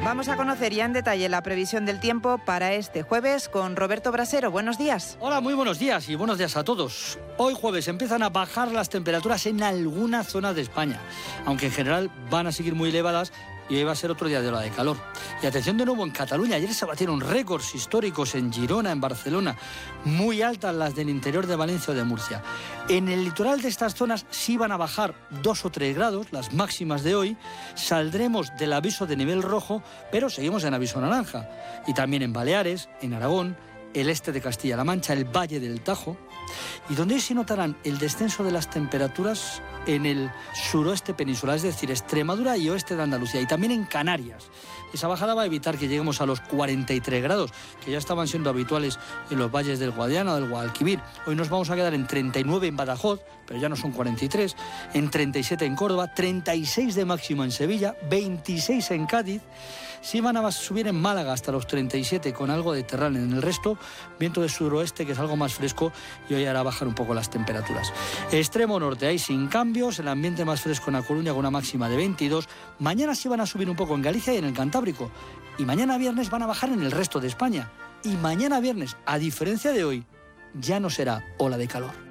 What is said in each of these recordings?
Vamos a conocer ya en detalle la previsión del tiempo para este jueves con Roberto Brasero. Buenos días. Hola, muy buenos días y buenos días a todos. Hoy jueves empiezan a bajar las temperaturas en algunas zonas de España, aunque en general van a seguir muy elevadas y hoy va a ser otro día de ola de calor. Y atención de nuevo en Cataluña, ayer se batieron récords históricos en Girona, en Barcelona, muy altas las del interior de Valencia o de Murcia. En el litoral de estas zonas sí van a bajar 2 o 3 grados, las máximas de hoy. Saldremos del aviso de nivel rojo, pero seguimos en aviso naranja. Y también en Baleares, en Aragón, el este de Castilla-La Mancha, el Valle del Tajo, y donde hoy se notarán el descenso de las temperaturas en el suroeste peninsular, es decir, Extremadura y oeste de Andalucía, y también en Canarias. Esa bajada va a evitar que lleguemos a los 43 grados, que ya estaban siendo habituales en los valles del Guadiana o del Guadalquivir. Hoy nos vamos a quedar en 39 en Badajoz, pero ya no son 43, en 37 en Córdoba, 36 de máxima en Sevilla, 26 en Cádiz. Sí van a subir en Málaga hasta los 37 con algo de terral. En el resto, viento de suroeste, que es algo más fresco, y hoy hará bajar un poco las temperaturas. Extremo norte, hay sin cambios, el ambiente más fresco en A Coruña con una máxima de 22. Mañana sí van a subir un poco en Galicia y en el Cantábrico. Y mañana viernes van a bajar en el resto de España. Y mañana viernes, a diferencia de hoy, ya no será ola de calor.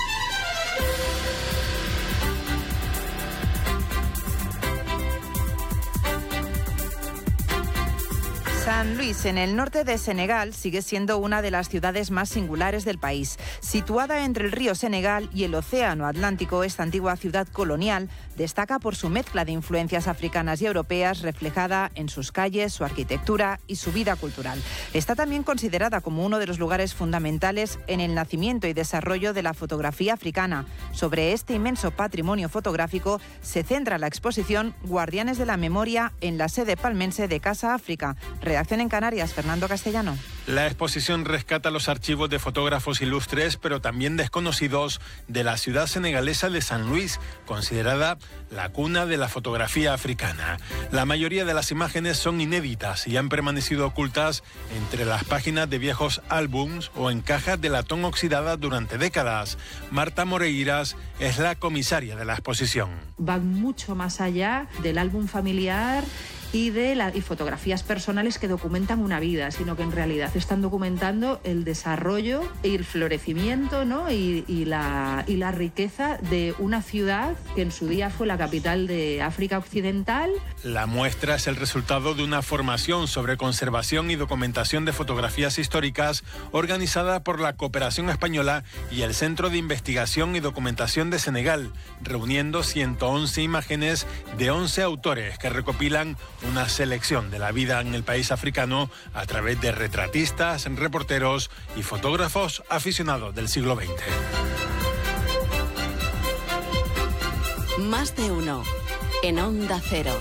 San Luis, en el norte de Senegal, sigue siendo una de las ciudades más singulares del país. Situada entre el río Senegal y el océano Atlántico, esta antigua ciudad colonial destaca por su mezcla de influencias africanas y europeas reflejada en sus calles, su arquitectura y su vida cultural. Está también considerada como uno de los lugares fundamentales en el nacimiento y desarrollo de la fotografía africana. Sobre este inmenso patrimonio fotográfico se centra la exposición Guardianes de la Memoria en la sede palmense de Casa África. Redacción en Canarias, Fernando Castellano. La exposición rescata los archivos de fotógrafos ilustres, pero también desconocidos, de la ciudad senegalesa de San Luis, considerada la cuna de la fotografía africana. La mayoría de las imágenes son inéditas y han permanecido ocultas entre las páginas de viejos álbums o en cajas de latón oxidada durante décadas. Marta Moreiras es la comisaria de la exposición. Van mucho más allá del álbum familiar y fotografías personales que documentan una vida, sino que en realidad están documentando el desarrollo y el florecimiento, ¿no? y la riqueza de una ciudad que en su día fue la capital de África Occidental. La muestra es el resultado de una formación sobre conservación y documentación de fotografías históricas organizada por la Cooperación Española y el Centro de Investigación y Documentación de Senegal, reuniendo 111 imágenes de 11 autores que recopilan una selección de la vida en el país africano a través de retratistas, reporteros y fotógrafos aficionados del siglo XX. Más de uno en Onda Cero.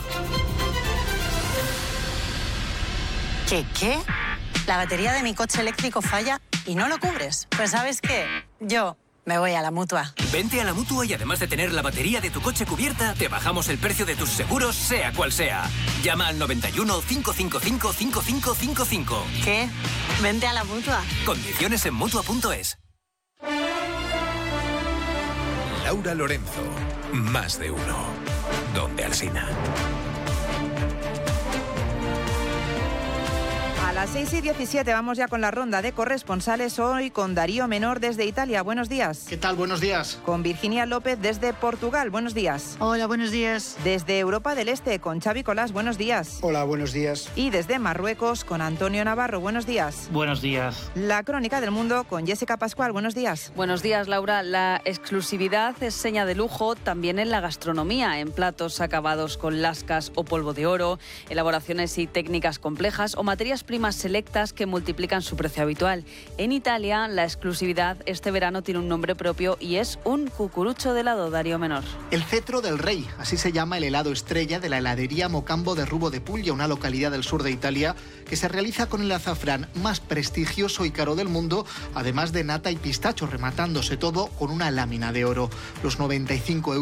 ¿Qué? La batería de mi coche eléctrico falla y no lo cubres. Pues ¿sabes qué? Yo me voy a la Mutua. Vente a la Mutua y además de tener la batería de tu coche cubierta, te bajamos el precio de tus seguros, sea cual sea. Llama al 91 555 5555. ¿Qué? Vente a la Mutua. Condiciones en Mutua.es. Laura Lorenzo, Más de uno. Donde Alsina. A las 6:17 vamos ya con la ronda de corresponsales, hoy con Darío Menor desde Italia. Buenos días. ¿Qué tal? Buenos días. Con Virginia López desde Portugal. Buenos días. Hola, buenos días. Desde Europa del Este con Xavi Colás. Buenos días. Hola, buenos días. Y desde Marruecos con Antonio Navarro. Buenos días. Buenos días. La crónica del mundo con Jessica Pascual. Buenos días. Buenos días, Laura. La exclusividad es seña de lujo también en la gastronomía, en platos acabados con lascas o polvo de oro, elaboraciones y técnicas complejas o materias primas selectas que multiplican su precio habitual. En Italia, la exclusividad este verano tiene un nombre propio y es un cucurucho de helado. Darío Menor. El cetro del rey, así se llama el helado estrella de la heladería Mocambo de Rubo de Puglia, una localidad del sur de Italia, que se realiza con el azafrán más prestigioso y caro del mundo, además de nata y pistacho, rematándose todo con una lámina de oro. Los 95 €